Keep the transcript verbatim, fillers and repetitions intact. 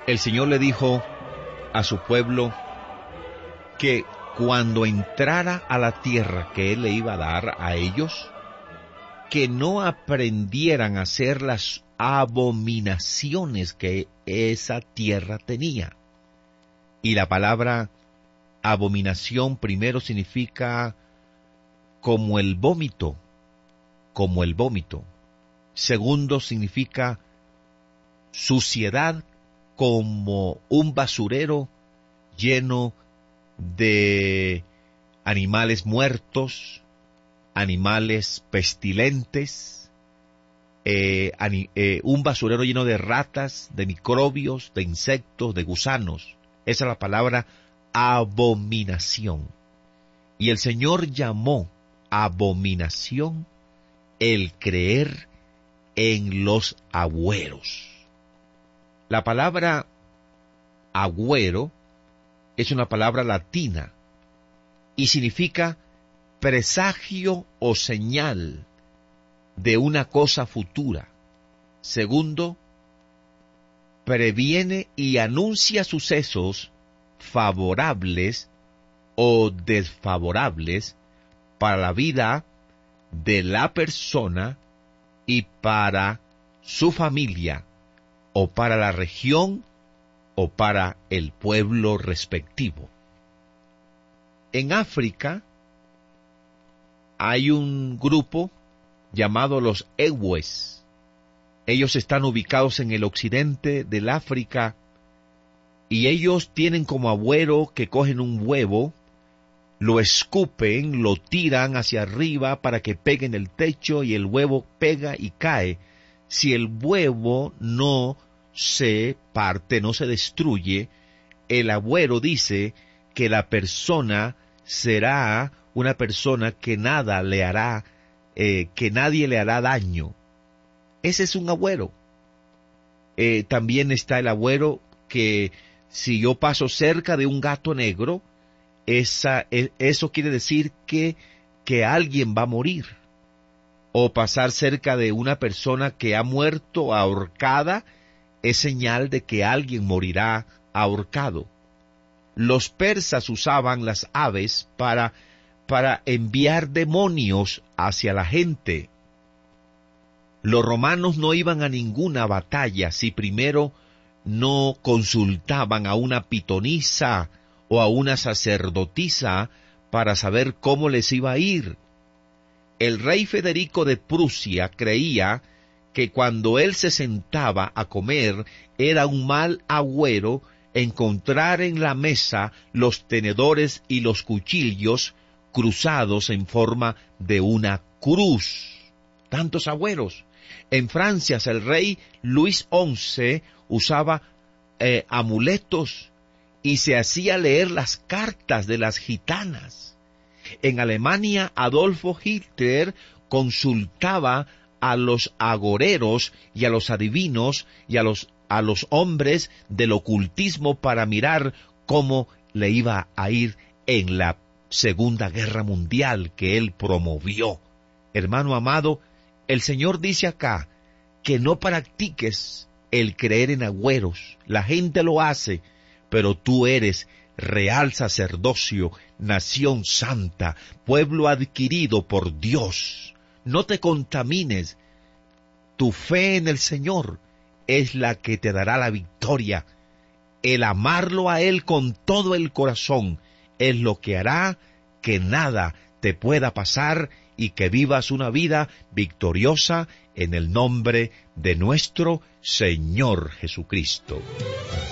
el Señor le dijo a su pueblo que cuando entrara a la tierra que Él le iba a dar a ellos, que no aprendieran a hacer las abominaciones que esa tierra tenía. Y la palabra abominación primero significa como el vómito, como el vómito. Segundo significa suciedad, como un basurero lleno de animales muertos, animales pestilentes, eh, ani- eh, un basurero lleno de ratas, de microbios, de insectos, de gusanos. Esa es la palabra abominación. Y el Señor llamó abominación el creer en los agüeros. La palabra agüero es una palabra latina y significa presagio o señal de una cosa futura. Segundo, previene y anuncia sucesos favorables o desfavorables para la vida de la persona y para su familia, o para la región, o para el pueblo respectivo. En África hay un grupo llamado los Ewes. Ellos están ubicados en el occidente del África y ellos tienen como agüero que cogen un huevo, lo escupen, lo tiran hacia arriba para que pegue en el techo y el huevo pega y cae. Si el huevo no se parte, no se destruye, el agüero dice que la persona será una persona que nada le hará, eh, que nadie le hará daño. Ese es un agüero. Eh, también está el agüero que si yo paso cerca de un gato negro, esa, eh, eso quiere decir que, que alguien va a morir. O pasar cerca de una persona que ha muerto ahorcada, es señal de que alguien morirá ahorcado. Los persas usaban las aves para, para enviar demonios hacia la gente. Los romanos no iban a ninguna batalla si primero no consultaban a una pitonisa o a una sacerdotisa para saber cómo les iba a ir. El rey Federico de Prusia creía que cuando él se sentaba a comer era un mal agüero encontrar en la mesa los tenedores y los cuchillos cruzados en forma de una cruz. Tantos agüeros. En Francia el rey Luis once usaba eh, amuletos y se hacía leer las cartas de las gitanas. En Alemania Adolfo Hitler consultaba a los agoreros y a los adivinos y a los, a los hombres del ocultismo para mirar cómo le iba a ir en la Segunda Guerra Mundial que él promovió. Hermano amado, el Señor dice acá que no practiques el creer en agüeros. La gente lo hace, pero tú eres real sacerdocio, nación santa, pueblo adquirido por Dios. No te contamines. Tu fe en el Señor es la que te dará la victoria. El amarlo a Él con todo el corazón es lo que hará que nada te pueda pasar y que vivas una vida victoriosa en el nombre de nuestro Señor Jesucristo.